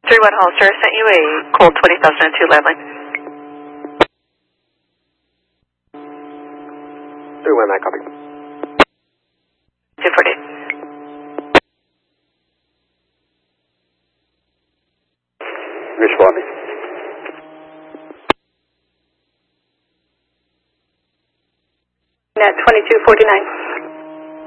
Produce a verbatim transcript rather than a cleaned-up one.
three one Holster, sent you a cold twenty thousand two landline. three one nine, copy. two forty. Responding. Net twenty-two forty-nine.